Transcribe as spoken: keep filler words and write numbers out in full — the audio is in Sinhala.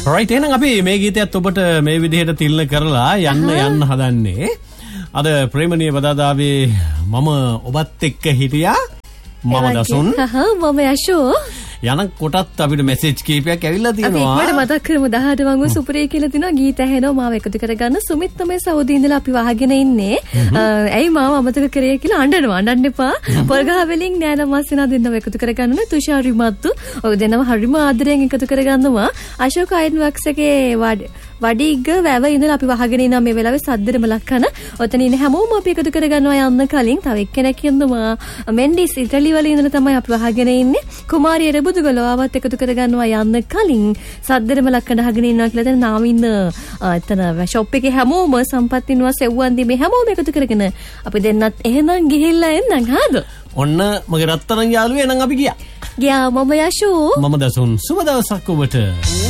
right එහෙනම් අපි මේ ගීතයත් ඔබට මේ විදිහට තිල්න කරලා යන්න යන්න හදන්නේ. අද ප්‍රේමණීය බදාදාවේ මම ඔබත් එක්ක හිටියා. මම දසුන්. හහ මම යෂෝ. යන කොටත් අපිට මෙසේජ් කීපයක් ඇවිල්ලා තියෙනවා. අපි මට මතක් කරමු දහඅට වංගු සුපුරේ කියලා තිනවා ගීත ඇහෙනවා මාව එකතු කරගන්න. සුමිත් තමයි සෞදි ඉඳලා අපි වහගෙන ඉන්නේ. ඇයි මාව අමතක කරේ කියලා අඬනවා. අඬන්න එපා. පොල්ගහ වෙලින් නෑන මාසිනා දෙන්නව එකතු කරගන්න ඕනේ. තුෂාරි මත්තු. ඔය දෙන්නව හරිම ආදරයෙන් එකතු කරගන්නවා. අශෝක අයන් වක්සගේ වඩිග වැව ඉඳලා අපි වහගෙන ඉන්නා මේ වෙලාවේ සද්දෙම ලක්කන. ඔතන ඉන්නේ හැමෝම අපි එකතු කරගන්නවා යන්න කලින්. තව එක්කෙනෙක් ඉන්නවා. මෙන්ඩිස් ඉටලි වල ඉඳලා තමයි අපි වහගෙන ඉන්නේ. කුමාරිය බුදුගලවාවත් එකතු කරගන්නවා යන්න කලින් සද්දෙම ලක්කන අහගෙන ඉන්නවා කියලා දැන් නාම ඉන්න එතන ෂොප් එකේ හැමෝම සම්පත් ඉන්නවා සෙව්වන්දි මේ හැමෝම එකතු කරගෙන අපි දෙන්නත් එහෙනම් ගිහිල්ලා එන්නම් හාද ඔන්න මගේ රත්තරන් යාළුවේ නම් අපි ගියා ගියා මම යෂෝ මම දසුන් සුබ දවසක් ඔබට